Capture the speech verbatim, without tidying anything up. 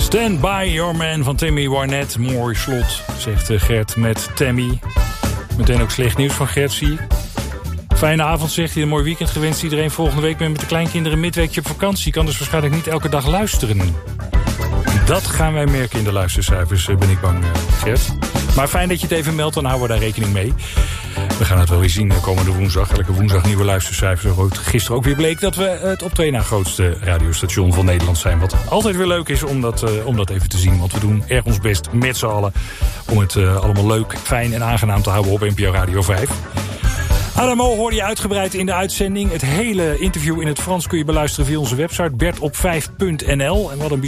Stand by your man van Tammy Wynette. Mooi slot, zegt Gert met Tammy. Meteen ook slecht nieuws van Gert, zie ik. Fijne avond, zegt hij. Een mooi weekend gewenst. Iedereen volgende week met de kleinkinderen midweekje op vakantie. Kan dus waarschijnlijk niet elke dag luisteren. Dat gaan wij merken in de luistercijfers, ben ik bang, Gert. Maar fijn dat je het even meldt, dan houden we daar rekening mee. We gaan het wel weer zien komende woensdag. Elke woensdag nieuwe luistercijfers. Gisteren ook weer bleek dat we het op twee na grootste radiostation van Nederland zijn. Wat altijd weer leuk is om dat, uh, om dat even te zien. Want we doen erg ons best met z'n allen om het uh, allemaal leuk, fijn en aangenaam te houden op N P O Radio vijf. Adamo hoorde je uitgebreid in de uitzending. Het hele interview in het Frans kun je beluisteren via onze website bert op vijf punt n l. En wat een